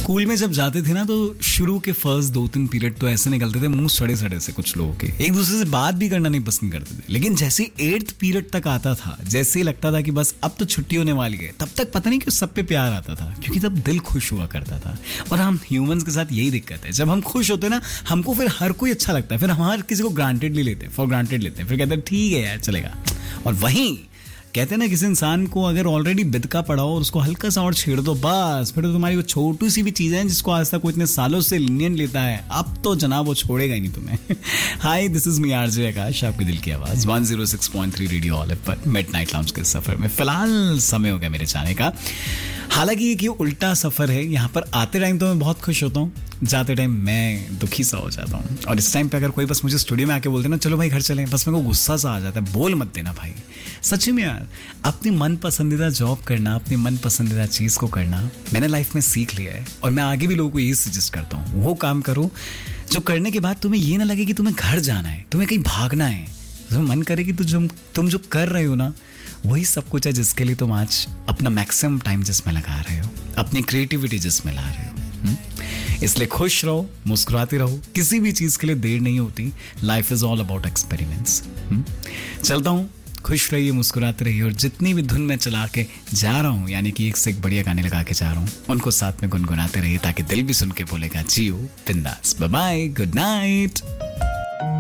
School में जब जाते थे ना तो शुरू के फर्स्ट 2-3 पीरियड तो ऐसे निकलते थे मुंह सड़े सड़े से कुछ लोगों के, एक दूसरे से बात भी करना नहीं पसंद करते थे। लेकिन जैसे 8th पीरियड तक आता था, जैसे ही लगता था कि बस अब तो छुट्टी होने वाली है, तब तक पता नहीं क्यों सब पे प्यार आता था, क्योंकि तब दिल खुश हुआ करता था। और हम ह्यूमंस के साथ यही दिक्कत है, जब हम खुश होते हैं ना हमको फिर हर कोई अच्छा लगता है, फिर हम हर किसी को ग्रांटेड ले लेते हैं, फॉर ग्रांटेड लेते हैं, फिर कहते हैं ठीक है यार चलेगा। और वहीं कहते हैं ना किसी इंसान को अगर ऑलरेडी बिदका पड़ा हो और उसको हल्का सा और छेड़ दो, बस फिर तो तुम्हारी वो छोटी सी भी चीज़ है जिसको आज तक वो इतने सालों से लीनियन लेता है, अब तो जनाब वो छोड़ेगा ही नहीं तुम्हें। हाय, दिस इज मी आरजे आकाश, आपके दिल की आवाज़ 106.3 रेडियो ऑलिव पर मिडनाइट लाउंज के सफ़र में। फिलहाल समय हो गया मेरे जाने का। हालांकि ये उल्टा सफ़र है, यहाँ पर आते टाइम तो मैं बहुत खुश होता हूँ, जाते टाइम मैं दुखी सा हो जाता हूँ। और इस टाइम पे अगर कोई बस मुझे स्टूडियो में आके बोलते ना चलो भाई घर चलें, बस मेरे को गुस्सा सा आ जाता है, बोल मत देना भाई। सच में यार, अपनी मन पसंदीदा जॉब करना, अपनी मन पसंदीदा चीज़ को करना मैंने लाइफ में सीख लिया है। और मैं आगे भी लोगों को यही सजेस्ट करता हूँ, वो काम करो जो करने के बाद तुम्हें ये ना लगे कि तुम्हें घर जाना है, तुम्हें कहीं भागना है। तुम्हें मन करे कि तुम जो कर रहे हो ना वही सब कुछ है जिसके लिए तुम आज अपना मैक्सिमम टाइम जिसमें लगा रहे हो, अपनी क्रिएटिविटी जिसमें ला रहे हो। इसलिए खुश रहो, मुस्कुराते रहो, किसी भी चीज़ के लिए देर नहीं होती। Life is all about experiments. चलता हूँ, खुश रहिए, मुस्कुराते रहिए, और जितनी भी धुन में चला के जा रहा हूँ, यानी कि एक से एक बढ़िया गाने लगा के जा रहा हूँ, उनको साथ में गुनगुनाते रहिए ताकि दिल भी सुन के बोलेगा जियो बिंदास। Bye bye, good night.